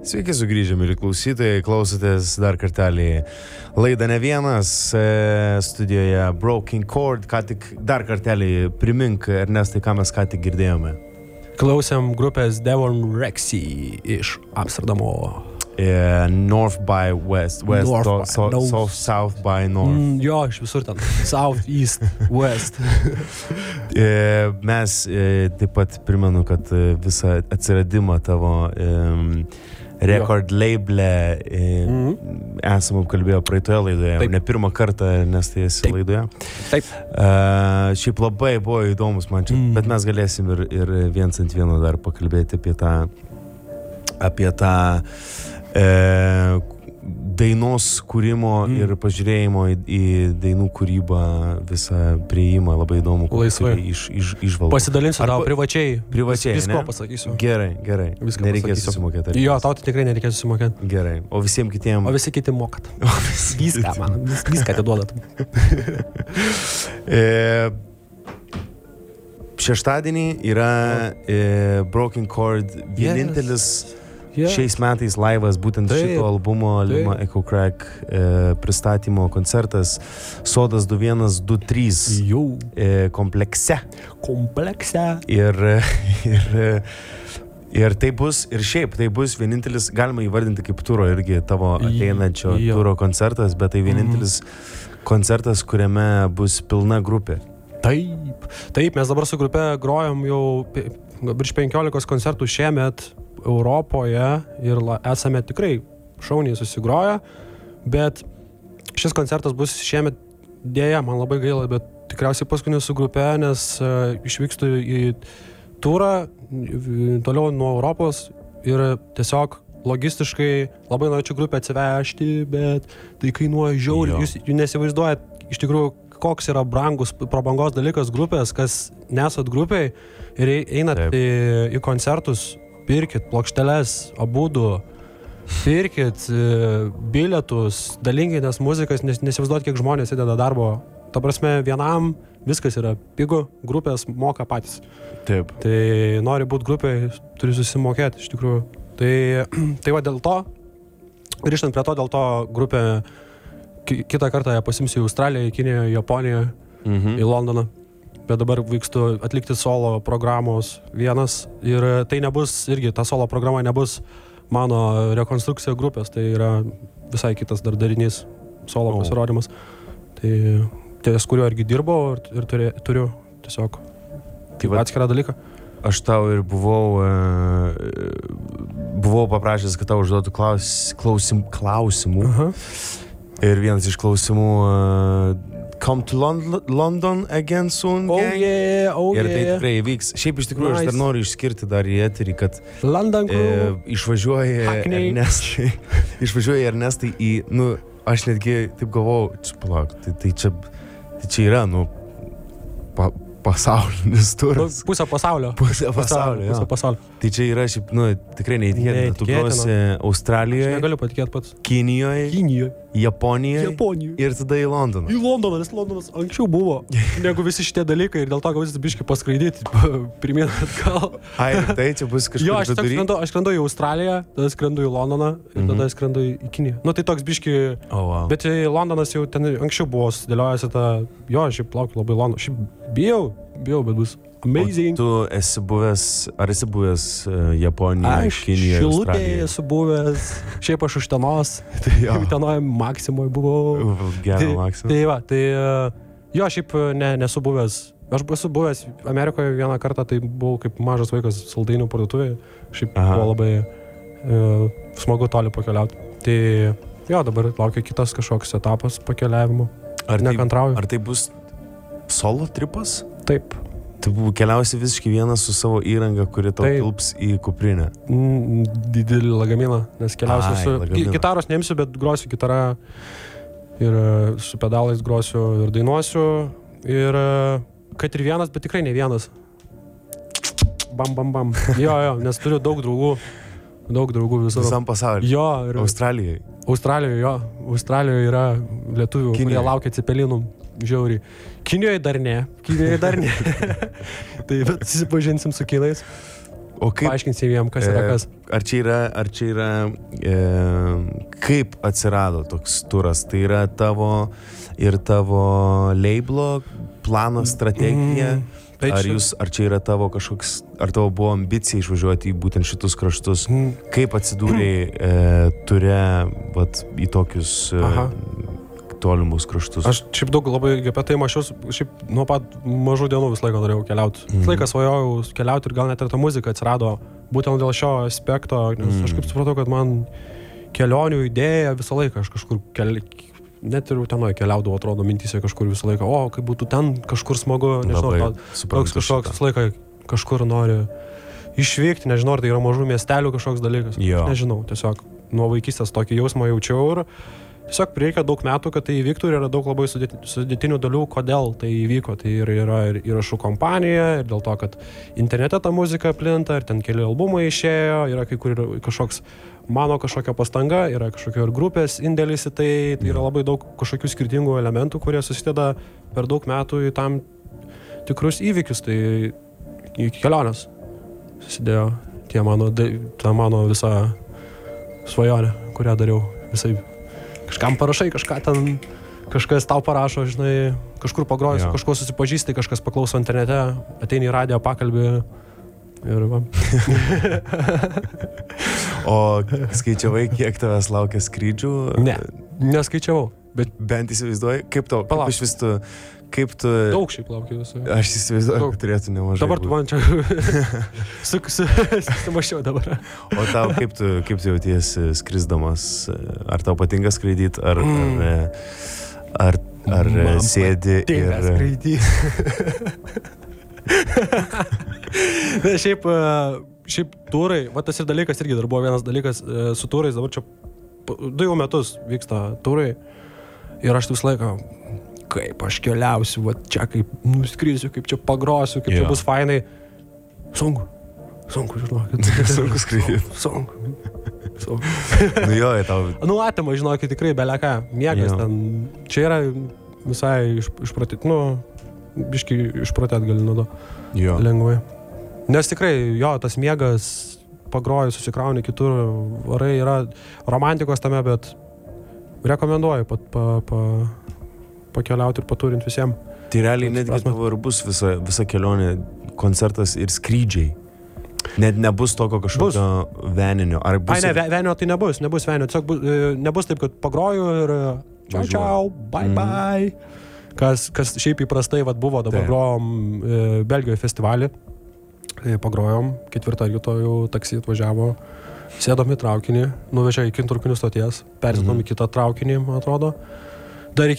Sveiki sugrįžę, mėly klausytojai, klausotės dar kartelį laidą Ne vienas, studijoje Broken Chord, ką tik dar kartelį primink, Ernestai, ką mes ką tik girdėjome. Klausėm grupės Devon Rexy iš Amsterdamo. North by West, South by North. Jo, iš visur ten. South, East, West. Mes taip pat primenu, kad visą atsiradimą tavo record label'e esam apkalbėjo praeitoje laidoje. Taip. Ne pirmą kartą, nes tai esi laidoje. Taip. Šiaip labai buvo įdomus man čia, bet mes galėsim ir viens ant vieno dar pakalbėti apie tą dainos kūrimo ir pažiūrėjimo į dainų kūrybą, visą priėjimą, labai įdomu. Laisvai. Išvalgų. Pasidalinsiu tau privačiai. Visko pasakysiu. Gerai. Viską nereikės susimokėti. Jo, tau tikrai nereikės susimokėti. Gerai. O visiems kitiems? O visi kiti mokat. Viską, man. Viską atiduodat. Šeštadienį yra Broken Chord vienintelis šiais metais laivas būtent šito albumo Lima Echo Crack pristatymo koncertas Sodas 2123 komplekse. Ir tai bus, ir šiaip tai bus vienintelis, galima įvardinti kaip turo irgi tavo ateinančio turo koncertas, bet tai vienintelis koncertas, kuriame bus pilna grupė. Taip, mes dabar su grupe grojom jau virš 15 koncertų šiemet Europoje ir esame tikrai šauniai susigroję, bet šis koncertas bus šiemet, dėja, man labai gaila, bet tikriausiai paskutinis su grupe, nes išvykstu į turą toliau nuo Europos ir tiesiog logistiškai labai norėčiau grupę atsivežti, bet tai kainuoja žiauriai. Jūs nesivaizduojat iš tikrųjų, koks yra brangus prabangos dalykas grupės, kas nesat grupiai ir einat į koncertus. Pirkit plokšteles, abudu, pirkit bilietus, dalinkitės muzikas, nesivaizduot, kiek žmonės įdeda darbo. Ta prasme, vienam viskas yra pigu, grupės moka patys. Taip. Tai nori būti grupėje, turi susimokėti, iš tikrųjų. Tai va dėl to, grįžtant prie to, dėl to grupė kitą kartą pasimsiu į Australiją, į Kiniją, į Japoniją, į Londoną. Bet dabar vykstu atlikti solo programos vienas ir tai nebus, irgi ta solo programa nebus mano rekonstrukcija grupės, tai yra visai kitas dar darinys, solo pasirodymas. Tai ties kuriuo irgi dirbau ir turiu tiesiog atskirą dalyką. Aš tau ir buvau paprašęs, kad tau užduotų klausimų. Ir vienas iš klausimų Come to London again soon, gang. Ir tai tikrai įvyks. Šiaip iš tikrųjų aš dar noriu išskirti dar į eterį, kad išvažiuoja Ernestai į, aš netgi taip galvojau, palauk, tai čia yra, pasaulinis turas. Pusę pasaulio. Tai čia yra šiaip, tikrai neįtikėtina. Tu grosi Australijoje. Aš negaliu patikėti pats. Kinijoje. Japonijoje. Ir tada į Londoną. Į Londoną, nes Londonas anksčiau buvo negu visi šitie dalykai ir dėl to gausis biškį paskraidyti, pirmyn atgal. Tai čia bus kažkur vidury. Aš skrendu į Australiją, tada skrendu į Londoną ir tada skrendu į Kiniją. Tai toks biškį, bet Londonas jau ten anksčiau buvo sudėliojasi aš šiaip laukiu labai Londoną. Šiaip bijau, bet bus amazing. O tu esi buvęs Japonijoje, Kinijoje, Šilutėje esu buvęs, šiaip aš už Tenos, Tenoje Maksimoje buvau. Gerą Maksimą. Šiaip nesu buvęs. Aš esu buvęs Amerikoje vieną kartą, tai buvau kaip mažas vaikas saldainių parduotuvėje. Šiaip buvo labai smagu toli pakeliauti. Tai dabar laukia kitas kažkoks etapas pakeliavimo. Nekantrauju. Ar tai bus solo tripas? Taip. Tu keliausi visiškai vienas su savo įranga, kuri tau tilps į kuprinę. Didelį lagaminą, nes keliausiu su... Gitaros neimsiu, bet grosiu gitarą ir su pedalais grosiu ir dainuosiu. Ir kad ir vienas, bet tikrai ne vienas. Bam. Jo, nes turiu daug draugų visur. Visam pasaulyje. Jo. Ir Australijoje. Australijoje yra lietuvių, kurie laukia cepelinų. Žiauriai. Kinijoje dar ne. Tai bet susipažinsim su kinais. paaiškinsim jiem, kas yra kas. Ar čia yra kaip atsirado toks turas? Tai yra tavo labelo planas, strategija? Ar čia yra tavo kažkoks, ar tavo buvo ambicija išvažiuoti į būtent šitus kraštus? Kaip atsidūrėjai ture į tokius tolimus kraštus? Aš šiaip daug labai apie tai mačiau, šiaip nuo pat mažų dienų visą laiką norėjau keliauti. Visą laiką svajojau keliauti ir gal net ir ta muzika atsirado būtent dėl šio aspekto, nes aš kaip supratau, kad man kelionių idėja visą laiką, aš kažkur net ir tenoj keliaudavau, atrodo, mintyse kažkur visą laiką, kaip būtų ten kažkur smagu, nežinau, toks kažkoks visą laiką kažkur nori išvykti, nežinau, ar tai yra mažų miestelių kažkoks dalykas, nežinau, tiesiog nuo vaikystės tokį jausmą jaučiau ir tiesiog prireikia daug metų, kad tai įvyktų ir yra daug labai sudėtinių dalių, kodėl tai įvyko. Tai yra ir įrašų kompanija, ir dėl to, kad internete ta muzika plinta, ir ten keli albumai išėjo, yra kai kur kažkoks mano kažkokia pastanga, yra kažkokia ir grupės indėlis į tai, tai yra labai daug kažkokių skirtingų elementų, kurie susideda per daug metų į tam tikrus įvykius, tai iki kelionės susidėjo ta mano visa svajonė, kurią dariau visai. Kažkam parašai, kažką ten, kažkas tau parašo, žinai, kažkur pagroji, su kažkuo susipažįsti, kažkas paklauso internete, ateini į radiją, pakalbį ir va. O skaičiavai, kiek tavęs laukia skrydžių? Ne, neskaičiavau. Bet bent įsivaizduoji, kaip tu... Daug šiaip laukia visą. Aš įsivaizduoju, kad turėtų nemažai. Dabar tu man čia sumašiau dabar. O tau, kaip tu jautiesi skrisdamas? Ar tau patinka skraidyti, ar sėdi ir... Man patinka skraidyti. Šiaip turai, va tas ir dalykas irgi dar buvo vienas dalykas su turais, dabar čia 2 metus vyksta turai ir aš visą laiką, kaip aš keliausiu, va čia kaip nuskrysiu, kaip čia pagrosiu, kaip čia bus fainai. Sunku, žinokit. Sunku skraidyti. Sunku. Tau... Atima, žinokit, tikrai beleką, miegas ten. Čia yra visai išprotėt, biškai išprotėt gali nuo to. Lengvai. Nes tikrai, tas miegas pagroji, susikrauni kitur, varai yra romantikos tame, bet rekomenduoju pakeliauti ir paturint visiems. Tai realiai netgi tavo ir bus visa kelionė, koncertas ir skrydžiai. Net nebus tokio kažkokio veninio. Ar bus... Ne, venio tai nebus venio. Tiesiog nebus taip, kad pagroju ir ciao, bye. Kas šiaip įprastai buvo, dabar grojom Belgijoje festivalį. Pagrojom, 4 ryto jau taksi atvažiavo, sėdom į traukinį, nuvežė iki traukinių stoties, persėdom į kitą traukinį, man atrodo.